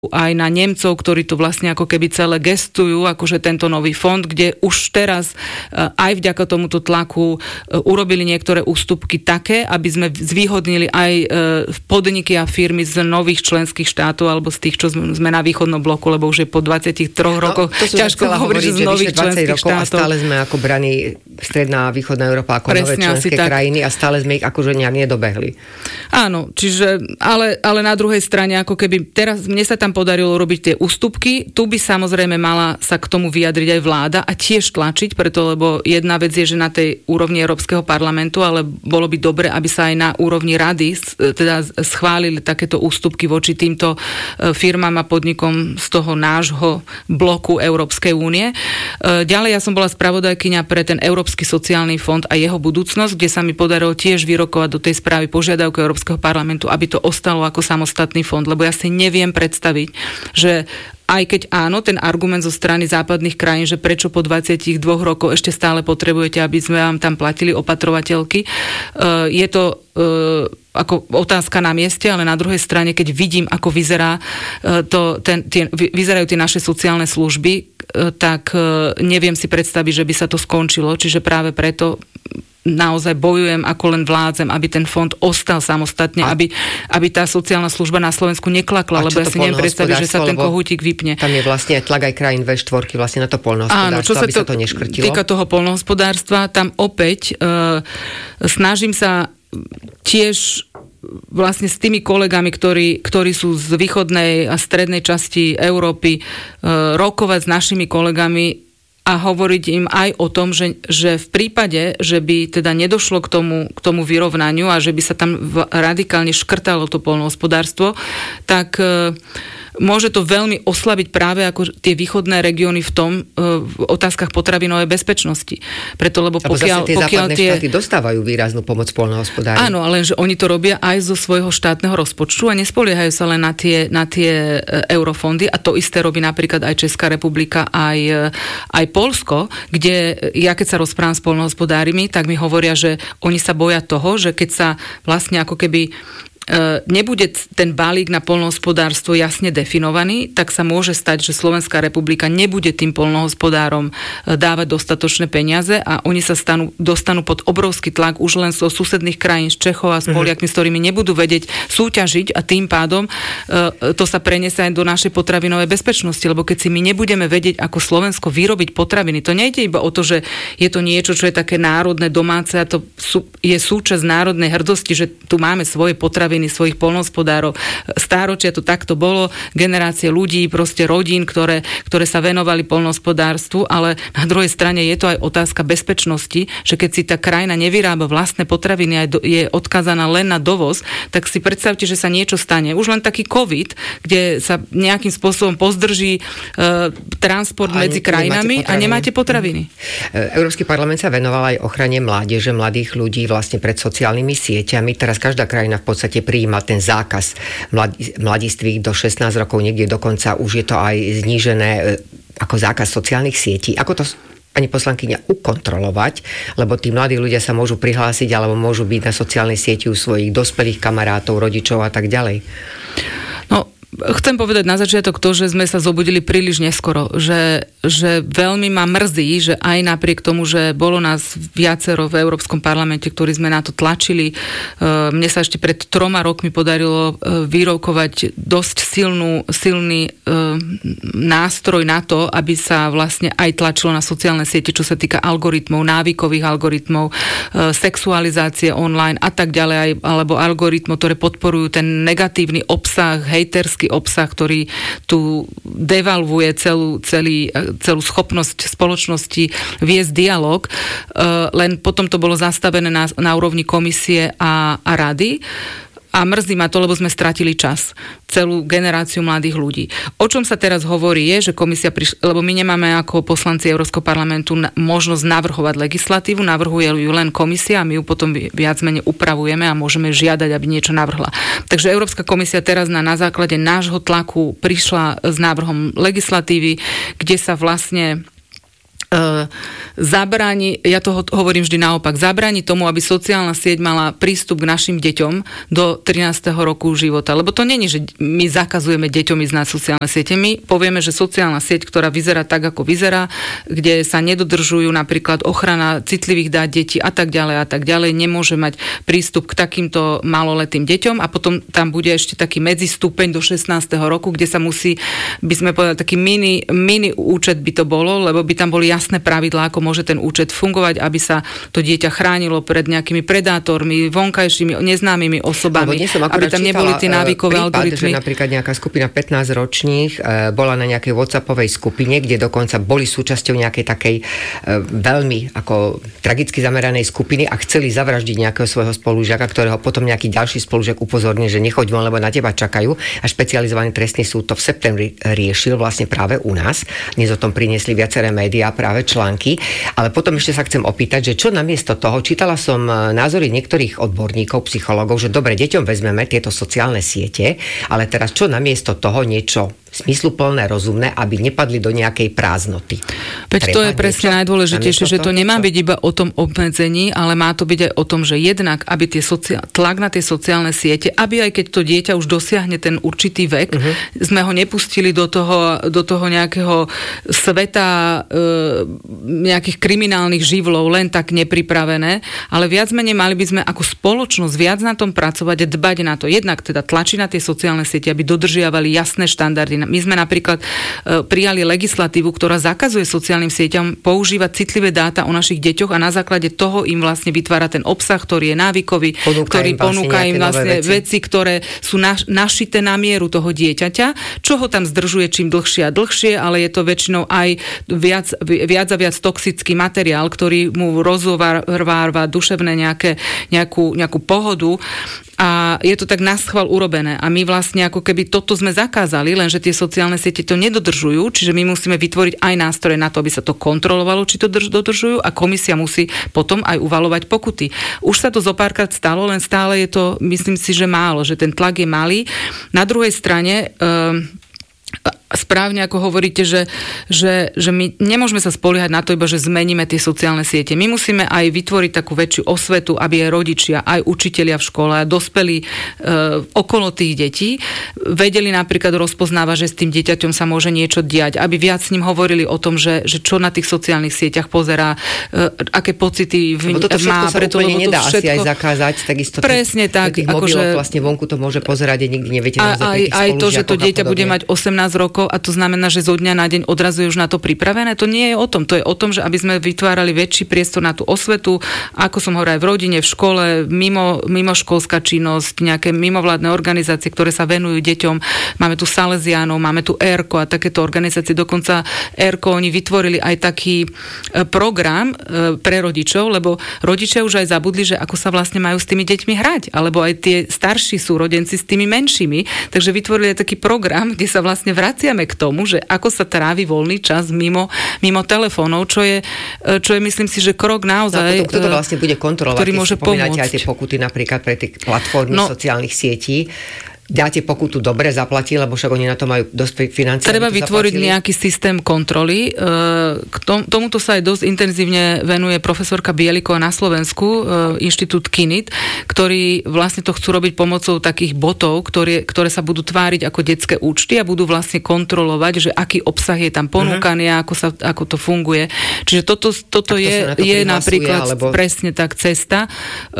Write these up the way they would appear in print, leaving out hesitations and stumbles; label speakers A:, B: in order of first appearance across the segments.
A: aj na Nemcov, ktorí to vlastne ako keby celé gestujú, akože tento nový fond, kde už teraz aj vďaka tomuto tlaku urobili niektoré ústupky také, aby sme zvýhodnili aj podniky a firmy z nových členských štátov alebo z tých, čo sme na východnom bloku, lebo už je po 23 rokoch ťažko hovoriť, že z nových členských štátov.
B: A stále sme ako braní stredná a východná Európa ako nové členské krajiny a stále sme ich akože nejak nedobehli.
A: Áno, čiže, ale na druhej strane, ako keby teraz mne sa tam podarilo robiť tie ústupky, tu by samozrejme mala sa k tomu vyjadriť aj vláda a tiež tlačiť, preto lebo jedna vec je, že na tej úrovni Európskeho parlamentu, ale bolo by dobre, aby sa aj na úrovni rady teda schválili takéto ústupky voči týmto firmám a podnikom z toho nášho bloku Európskej únie. Ďalej ja som bola spravodajkyňa pre ten Európsky sociálny fond a jeho budúcnosť, kde sa mi podarilo tiež vyrokovať do tej správy požiadavku Európskeho parlamentu, aby to ostalo ako samostatný fond, lebo ja si neviem predstaviť, že aj keď áno, ten argument zo strany západných krajín, že prečo po 22 rokoch ešte stále potrebujete, aby sme vám tam platili opatrovateľky, je to ako otázka na mieste, ale na druhej strane, keď vidím, ako vyzerajú tie naše sociálne služby, tak neviem si predstaviť, že by sa to skončilo, čiže práve preto naozaj bojujem, ako len vládzem, aby ten fond ostal samostatne, aby tá sociálna služba na Slovensku neklakla, lebo ja si neviem predstaviť, že sa ten kohútik vypne.
B: Tam je vlastne tlak aj krajín V4 vlastne na to poľnohospodárstvo, aby sa to neškrtilo.
A: Týka toho poľnohospodárstva, tam opäť snažím sa tiež vlastne s tými kolegami, ktorí sú z východnej a strednej časti Európy, rokovať s našimi kolegami a hovoriť im aj o tom, že v prípade, že by teda nedošlo k tomu vyrovnaniu a že by sa tam radikálne škrtalo to poľnohospodárstvo, tak môže to veľmi oslabiť práve ako tie východné regióny v tom v otázkach potravinovej bezpečnosti. Preto, lebo pokiaľ
B: tie západné štáty dostávajú výraznú pomoc poľnohospodárom.
A: Áno, ale že oni to robia aj zo svojho štátneho rozpočtu a nespoliehajú sa len na tie eurofondy a to isté robí napríklad aj Česká republika, aj Poľsko, kde ja keď sa rozprávam s poľnohospodármi, tak mi hovoria, že oni sa boja toho, že keď sa vlastne ako keby nebude ten balík na poľnohospodárstvo jasne definovaný, tak sa môže stať, že Slovenská republika nebude tým poľnohospodárom dávať dostatočné peniaze a oni sa dostanú pod obrovský tlak už len zo susedných krajín, z Čechov a s Poliakmi, s ktorými nebudú vedieť súťažiť a tým pádom to sa preniesie aj do našej potravinovej bezpečnosti, lebo keď si my nebudeme vedieť, ako Slovensko vyrobiť potraviny, to nejde iba o to, že je to niečo, čo je také národné, domáce a to je súčasť národnej hrdosti, že tu máme svoje potraviny, svojich poľnohospodárov. Stáročia to takto bolo, generácie ľudí, proste rodín, ktoré sa venovali poľnohospodárstvu, ale na druhej strane je to aj otázka bezpečnosti, že keď si tá krajina nevyrába vlastné potraviny a je odkázaná len na dovoz, tak si predstavte, že sa niečo stane. Už len taký COVID, kde sa nejakým spôsobom pozdrží transport medzi krajinami a nemáte potraviny.
B: Európsky parlament sa venoval aj ochrane mládeže, mladých ľudí vlastne pred sociálnymi sieťami. Teraz každá krajina v podstate prijíma ten zákaz mladistvých do 16 rokov, niekde dokonca už je to aj znížené ako zákaz sociálnych sietí. Ako to pani poslankyňa ukontrolovať, lebo tí mladí ľudia sa môžu prihlásiť alebo môžu byť na sociálnej sieti u svojich dospelých kamarátov, rodičov a tak ďalej?
A: No, chcem povedať na začiatok to, že sme sa zobudili príliš neskoro, že veľmi ma mrzí, že aj napriek tomu, že bolo nás viacero v Európskom parlamente, ktorí sme na to tlačili, mne sa ešte pred 3 rokmi podarilo vyrokovať dosť silný nástroj na to, aby sa vlastne aj tlačilo na sociálne siete, čo sa týka algoritmov, návykových algoritmov, sexualizácie online a tak ďalej, alebo algoritmov, ktoré podporujú ten negatívny obsah, hejterský obsah, ktorý tu devalvuje celú schopnosť spoločnosti viesť dialog. Len potom to bolo zastavené na úrovni komisie a rady. A mrzí ma to, lebo sme stratili čas. Celú generáciu mladých ľudí. O čom sa teraz hovorí je, že komisia lebo my nemáme ako poslanci Európskeho parlamentu možnosť navrhovať legislatívu, navrhuje ju len komisia a my ju potom viac menej upravujeme a môžeme žiadať, aby niečo navrhla. Takže Európska komisia teraz na základe nášho tlaku prišla s návrhom legislatívy, kde sa vlastne zabráni, ja to hovorím vždy naopak, zabráni tomu, aby sociálna sieť mala prístup k našim deťom do 13. roku života. Lebo to není, že my zakazujeme deťom ísť na sociálne siete. My povieme, že sociálna sieť, ktorá vyzerá tak, ako vyzerá, kde sa nedodržujú napríklad ochrana citlivých dát detí a tak ďalej, nemôže mať prístup k takýmto maloletým deťom a potom tam bude ešte taký medzistupeň do 16. roku, kde sa musí, by sme povedali, taký mini účet by to bolo, lebo by tam boli jasné pravidlá, ako môže ten účet fungovať, aby sa to dieťa chránilo pred nejakými predátormi, vonkajšími, neznámymi osobami, aby tam neboli tie návykové algoritmy.
B: Že napríklad nejaká skupina 15-ročných bola na nejakej WhatsAppovej skupine, kde dokonca boli súčasťou nejakej takej veľmi ako tragicky zameranej skupiny a chceli zavraždiť nejakého svojho spolužiaka, ktorého potom nejaký ďalší spolužiak upozornil, že nechoď von, lebo na teba čakajú. A špecializovaný trestný súd to v septembri riešil vlastne práve u nás. Dnes o tom priniesli viaceré médiá, práve články. Ale potom ešte sa chcem opýtať, že čo namiesto toho, čítala som názory niektorých odborníkov, psychológov, že dobre, deťom vezmeme tieto sociálne siete, ale teraz čo namiesto toho niečo smysluplné, rozumné, aby nepadli do nejakej prázdnoty.
A: Veď to je presne najdôležitejšie, že to nemá byť iba o tom obmedzení, ale má to byť aj o tom, že jednak, aby tlak na tie sociálne siete, aby aj keď to dieťa už dosiahne ten určitý vek, sme ho nepustili do toho nejakého sveta nejakých kriminálnych živlov, len tak nepripravené, ale viac menej mali by sme ako spoločnosť viac na tom pracovať a dbať na to. Jednak teda tlačiť na tie sociálne siete, aby dodržiavali jasné štandardy. My sme napríklad prijali legislatívu, ktorá zakazuje sociálnym sieťam používať citlivé dáta o našich deťoch a na základe toho im vlastne vytvára ten obsah, ktorý je návykový, ktorý ponúka im vlastne veci, ktoré sú našité na mieru toho dieťaťa, čo ho tam zdržuje čím dlhšie a dlhšie, ale je to väčšinou aj viac a viac toxický materiál, ktorý mu rozvárva duševné nejakú pohodu. A je to tak naschvál urobené. A my vlastne ako keby toto sme zakázali, lenže tie sociálne siete to nedodržujú, čiže my musíme vytvoriť aj nástroje na to, aby sa to kontrolovalo, či to dodržujú a komisia musí potom aj uvalovať pokuty. Už sa to zopárkrát stalo, len stále je to, myslím si, že málo, že ten tlak je malý. Na druhej strane správne, ako hovoríte, že my nemôžeme sa spoliehať na to iba, že zmeníme tie sociálne siete. My musíme aj vytvoriť takú väčšiu osvetu, aby aj rodičia, aj učitelia v škole a dospelí okolo tých detí vedeli napríklad rozpoznávať, že s tým dieťaťom sa môže niečo diať, aby viac s ním hovorili o tom, že čo na tých sociálnych sieťach pozerá, aké pocity má.
B: Preto sa úplne nedá asi aj zakázať, takisto
A: presne tak,
B: tých mobilov vlastne vonku to môže pozerať a nikdy neviete
A: aj to, že to dieťa bude mať 18 rokov a to znamená, že zo dňa na deň odrazu je už na to pripravené. To nie je o tom. To je o tom, že aby sme vytvárali väčší priestor na tú osvetu, ako som hovorila, aj v rodine, v škole, mimo školská činnosť, nejaké mimovládne organizácie, ktoré sa venujú deťom. Máme tu Salesiánov, máme tu ERKO a takéto organizácie. Dokonca ERKO, oni vytvorili aj taký program pre rodičov, lebo rodičia už aj zabudli, že ako sa vlastne majú s tými deťmi hrať, alebo aj tie starší súrodenci s tými menšími. Takže vytvorili aj taký program, kde sa vlastne vraciame k tomu, že ako sa trávi voľný čas mimo telefónov, čo je myslím si, že krok naozaj,
B: kto to vlastne bude kontrolovať,
A: ktorý môže pomôcť.
B: Aj tie pokuty napríklad pre tie platformy sociálnych sietí. Dáte pokutu, dobre zaplatí, lebo však oni na to majú dosť financií.
A: Treba vytvoriť nejaký systém kontroly. K tomuto sa aj dosť intenzívne venuje profesorka Bieliková na Slovensku, inštitút KINIT, ktorí vlastne to chcú robiť pomocou takých botov, ktoré sa budú tváriť ako detské účty a budú vlastne kontrolovať, že aký obsah je tam ponúkaný a ako to funguje. Čiže toto je napríklad presne tak cesta,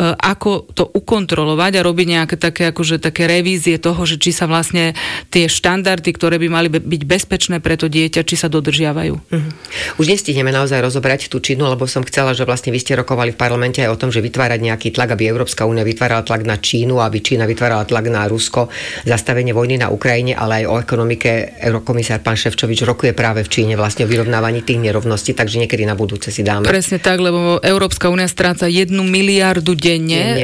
A: ako to ukontrolovať a robiť nejaké také revízie toho, že či sa vlastne tie štandardy, ktoré by mali byť bezpečné pre to dieťa, či sa dodržiavajú.
B: Už nestihneme naozaj rozobrať tú Čínu, lebo som chcela, že vlastne vy ste rokovali v parlamente aj o tom, že vytvárať nejaký tlak, aby Európska únia vytvárala tlak na Čínu, aby Čína vytvárala tlak na Rusko, zastavenie vojny na Ukrajine, ale aj o ekonomike. Eurokomisár pán Šefčovič rokuje práve v Číne vlastne o vyrovnávaní tých nerovností, takže niekedy na budúce si dáme.
A: Presne tak, lebo Európska únia stráca 1 miliardu denne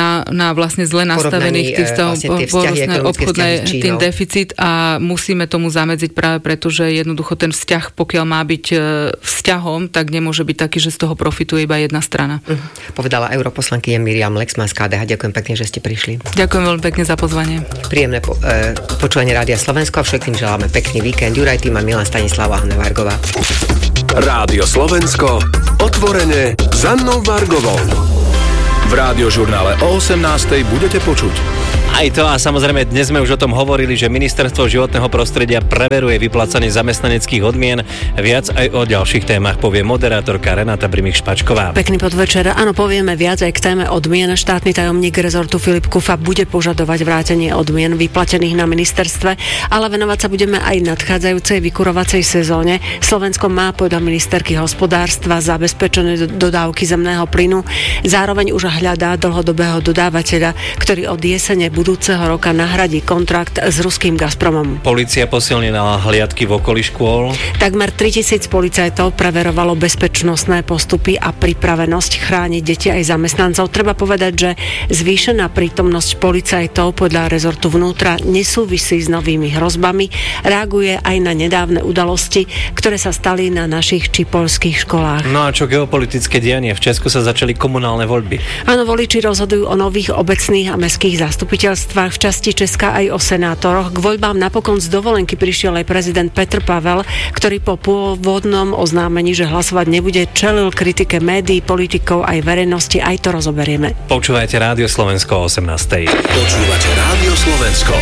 A: na vlastne zle nastavených tých vzťahov, obchodné tým deficit a musíme tomu zamedziť práve preto, že jednoducho ten vzťah, pokiaľ má byť vzťahom, tak nemôže byť taký, že z toho profituje iba jedna strana.
B: Povedala europoslankyňa Miriam Lexman z KDH. Ďakujem pekne, že ste prišli.
A: Ďakujem veľmi pekne za pozvanie.
B: Príjemné počúvanie Rádia Slovensko a všetkým želáme pekný víkend. Juraj Tým a Milan Stanislava Hnevargová.
C: Rádio Slovensko, otvorene s Annou Vargovou. V Rádiožurnále o 18:00 budete počuť.
D: Aj to a samozrejme dnes sme už o tom hovorili, že Ministerstvo životného prostredia preveruje vyplácanie zamestnaneckých odmien. Viac aj o ďalších témach povie moderátorka Renata Brimich-Špačková.
E: Pekný podvečer. Áno, povieme viac aj k téme odmien. Štátny tajomník rezortu Filip Kufa bude požadovať vrátenie odmien vyplatených na ministerstve, ale venovať sa budeme aj nadchádzajúcej vykurovacej sezóne. Slovensko má podľa ministerky hospodárstva zabezpečené dodávky zemného plynu. Zároveň už hľadá dlhodobého dodávateľa, ktorý od jesene budúceho roka nahradí kontrakt s ruským Gazpromom.
D: Polícia posilnila hliadky v okolí škôl.
E: Takmer 3000 policajtov preverovalo bezpečnostné postupy a pripravenosť chrániť deti aj zamestnancov. Treba povedať, že zvýšená prítomnosť policajtov podľa rezortu vnútra nesúvisí s novými hrozbami, reaguje aj na nedávne udalosti, ktoré sa stali na našich či poľských školách.
D: No a čo geopolitické dianie? V Česku sa začali komunálne voľby.
E: Áno, voliči rozhodujú o nových obecných a mestských zastupiteľstvách, v časti Česka aj o senátoroch. K voľbám napokon z dovolenky prišiel aj prezident Petr Pavel, ktorý po pôvodnom oznámení, že hlasovať nebude, čelil kritike médií, politikov aj verejnosti. Aj to rozoberieme.
D: Počúvajte Rádio Slovensko o 18:00.
C: Počúvate Rádio Slovensko.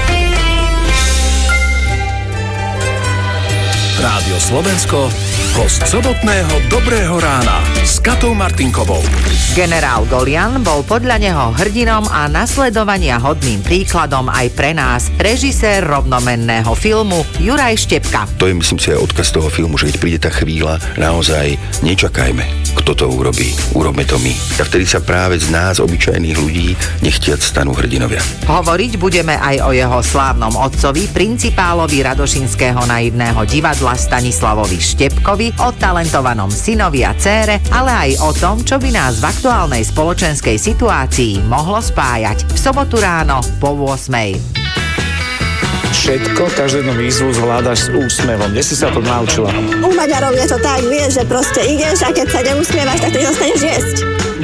C: Rádio Slovensko, host sobotného Dobrého rána s Katou Martinkovou.
F: Generál Golian bol podľa neho hrdinom a nasledovania hodným príkladom aj pre nás. Režisér rovnomenného filmu Juraj Štepka.
G: To je, myslím si, aj odkaz toho filmu, že keď príde tá chvíľa, naozaj nečakajme, kto to urobí. Urobme to my. A vtedy sa práve z nás, obyčajných ľudí, nechtiac stanú hrdinovia.
F: Hovoriť budeme aj o jeho slávnom otcovi, principálovi Radošinského naivného divadla Stanislavovi Štepkovi, o talentovanom synovi a dcére, ale aj o tom, čo by nás v aktuálnej spoločenskej situácii mohlo spájať. V sobotu ráno po 8:00.
H: Všetko, každú jednu výzvu zvládaš s úsmevom. Kde si sa to naučila?
I: U Maďarov je to tak, vieš, že proste ideš a keď sa neusmievaš, tak ty zostaneš jesť.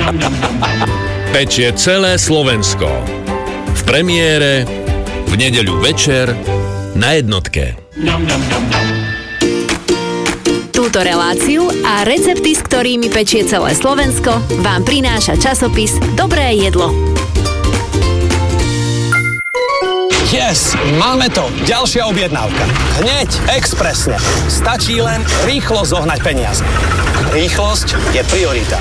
C: Pečie celé Slovensko. V premiére, v nedeľu večer, na Jednotke.
J: Túto reláciu a recepty, s ktorými pečie celé Slovensko, vám prináša časopis Dobré jedlo.
H: Yes, máme to. Ďalšia objednávka. Hneď, expresne. Stačí len rýchlo zohnať peniaze. Rýchlosť je priorita.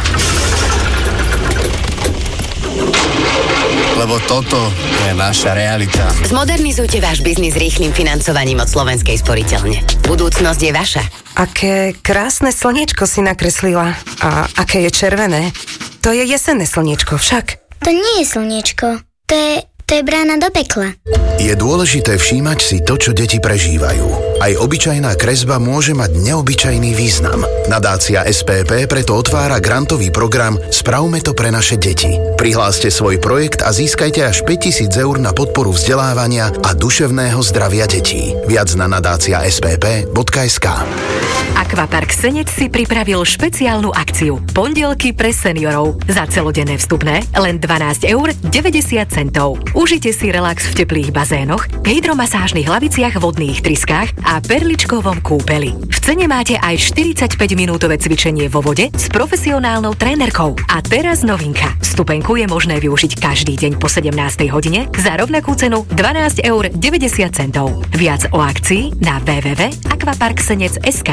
K: Lebo toto je naša realita.
L: Zmodernizujte váš biznis rýchlym financovaním od Slovenskej sporiteľne. Budúcnosť je vaša.
M: Aké krásne slniečko si nakreslila. A aké je červené. To je jesenné slniečko však.
N: To nie je slniečko. To je brána do pekla.
O: Je dôležité všímať si to, čo deti prežívajú. Aj obyčajná kresba môže mať neobyčajný význam. Nadácia SPP preto otvára grantový program Spravme to pre naše deti. Prihláste svoj projekt a získajte až 5 000 eur na podporu vzdelávania a duševného zdravia detí. Viac na nadácia.spp.sk.
P: Akvapark Senec si pripravil špeciálnu akciu. Pondelky pre seniorov. Za celodenné vstupné len 12,90 €. Užite si relax v teplých bazénoch, hydromasážnych laviciach, vodných tryskách a perličkovom kúpeli. V cene máte aj 45-minútové cvičenie vo vode s profesionálnou trénerkou. A teraz novinka. Vstupenku je možné využiť každý deň po 17. hodine za rovnakú cenu 12,90 €. Viac o akcii na www.aquaparksenec.sk.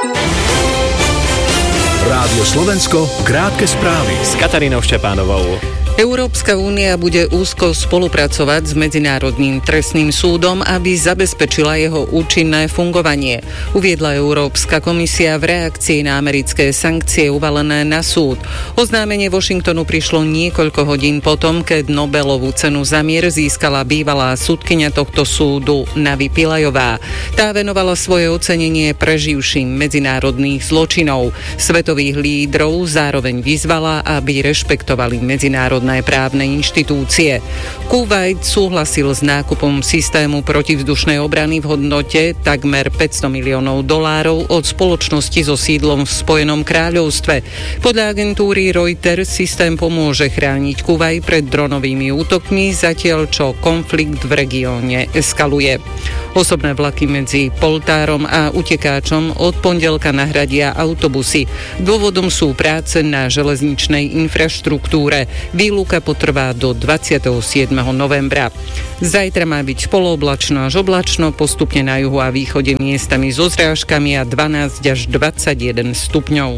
C: Rádio Slovensko, krátke správy
D: s Katarínou Štepánovou.
A: Európska únia bude úzko spolupracovať s Medzinárodným trestným súdom, aby zabezpečila jeho účinné fungovanie, uviedla Európska komisia v reakcii na americké sankcie uvalené na súd. Oznámenie Washingtonu prišlo niekoľko hodín potom, keď Nobelovú cenu za mier získala bývalá sudkyňa tohto súdu Navi Pillajová. Tá venovala svoje ocenenie preživším medzinárodných zločinov. Svetových lídrov zároveň vyzvala, aby rešpektovali medzinárodné
Q: medzinárodné právne inštitúcie. Kuvajt súhlasil s nákupom systému protivzdušnej obrany v hodnote takmer $500 miliónov od spoločnosti so sídlom v Spojenom kráľovstve. Podľa agentúry Reuters systém pomôže chrániť Kuvajt pred dronovými útokmi, zatiaľ čo konflikt v regióne eskaluje. Osobné vlaky medzi Poltárom a Utekáčom od pondelka nahradia autobusy. Dôvodom sú práce na železničnej infraštruktúre. Výluka potrvá do 27. novembra. Zajtra má byť polooblačno až oblačno, postupne na juhu a východe miestami so zrážkami a 12 až 21 stupňov.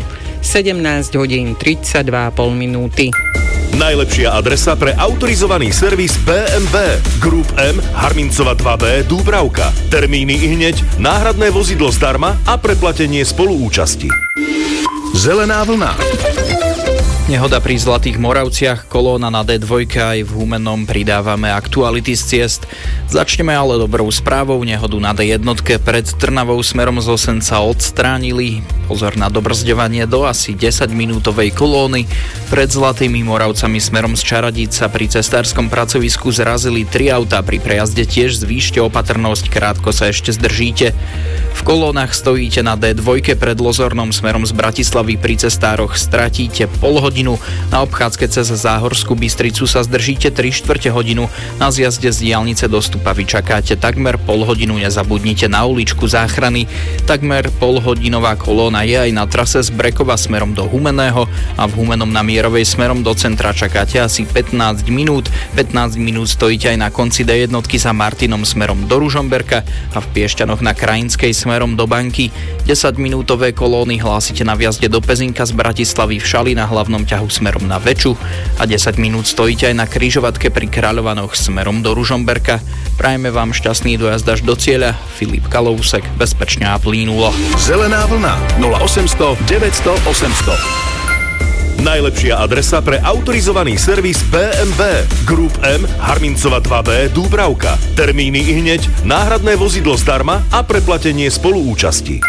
Q: 17 hodín 32,5 minúty.
R: Najlepšia adresa pre autorizovaný servis BMW. Group M, Harmincova 2B, Dúbravka. Termíny ihneď, náhradné vozidlo zdarma a preplatenie spoluúčasti.
C: Zelená vlna.
S: Nehoda pri Zlatých Moravciach, kolóna na D2 aj v Humennom, pridávame aktuality z ciest. Začneme ale dobrou správou, nehodu na D1 pred Trnavou smerom z Osenca odstránili. Pozor na dobrzďovanie do asi 10-minútovej kolóny. Pred Zlatými Moravcami smerom z Čaradíc sa pri cestárskom pracovisku zrazili 3 autá, pri prejazde tiež zvýšte opatrnosť, krátko sa ešte zdržíte. V kolónach stojíte na D2 pred Lozornom smerom z Bratislavy, pri cestároch stratíte pol hodinu, na obchádzke cez Záhorskú Bystricu sa zdržíte 3/4 hodinu, na zjazde z diaľnice do Stupavy čakáte takmer pol hodinu, nezabudnite na uličku záchrany. Takmer polhodinová kolóna je aj na trase z Brekova smerom do Humenného a v Humennom na Mierovej smerom do centra čakáte asi 15 minút. 15 minút stojíte aj na konci D1 za Martinom smerom do Ružomberka a v Piešťanoch na Krajinskej smerom do Banky. 10-minútové kolóny hlásite na vjazde do Pezinka z Bratislavy v Šali na hlavnom ťahu smerom na Veču a 10 minút stojíte aj na križovatke pri Kráľovanoch smerom do Ružomberka. Prajeme vám šťastný dojazd až do cieľa. Filip Kalousek, bezpečne a plynulo.
C: Zelená vlna 0800 900 800.
R: Najlepšia adresa pre autorizovaný servis BMW. Group M, Harmincova 2B, Dúbravka. Termíny ihneď, náhradné vozidlo zdarma a preplatenie spoluúčasti.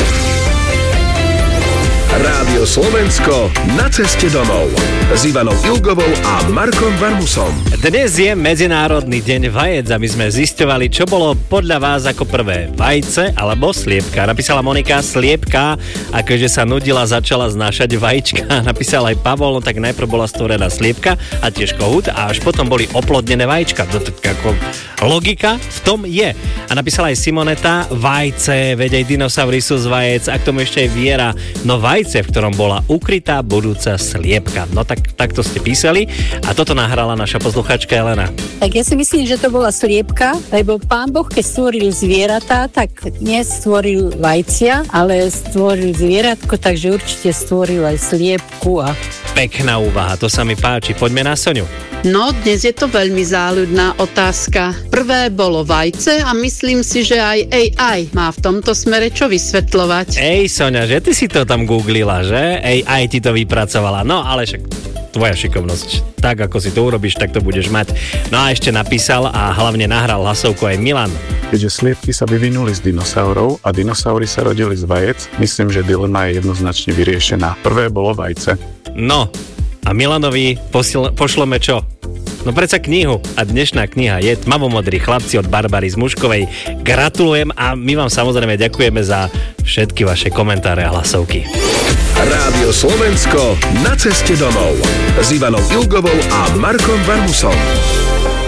C: Rádio Slovensko na ceste domov s Ivanou Ilgovou a Markom Varmusom.
D: Dnes je Medzinárodný deň vajec a my sme zisťovali, čo bolo podľa vás ako prvé, vajce alebo sliepka. Napísala Monika sliepka a keďže sa nudila, začala znášať vajíčka. Napísal aj Pavol, no tak najprv bola stvorená sliepka a tiež kohút a až potom boli oplodnené vajíčka. Ako logika v tom je. A napísala aj Simoneta vajce, veď aj dinosaurisus vajec a k tomu ešte aj Viera. No vajce, v ktorom bola ukrytá budúca sliepka. No tak takto ste písali a toto nahrala naša posluchačka Elena.
T: Tak ja si myslím, že to bola sliepka, lebo Pán Boh, keď stvoril zvieratá, tak nestvoril vajcia, ale stvoril zvieratko, takže určite stvoril aj sliepku.
D: Pekná úvaha, to sa mi páči. Poďme na Soňu.
U: No, dnes je to veľmi záľudná otázka. Prvé bolo vajce a myslím si, že aj AI má v tomto smere čo vysvetľovať.
D: Soňa, že ty si to tam googlila, že? AI ti to vypracovala. No, ale však tvoja šikovnosť. Tak, ako si to urobíš, tak to budeš mať. No a ešte napísal a hlavne nahral hlasovku aj Milan.
V: Keďže sliepky sa vyvinuli z dinosaurov a dinosaury sa rodili z vajec, myslím, že dilema je jednoznačne vyriešená. Prvé bolo vajce.
D: No, a Milanovi pošleme čo? No predsa knihu. A dnešná kniha je Tmavomodrí chlapci od Barbary Zmuškovej. Gratulujem a my vám samozrejme ďakujeme za všetky vaše komentáre a hlasovky.
C: Rádio Slovensko na ceste domov s Ivanou Ilgovou a Markom Varmusom.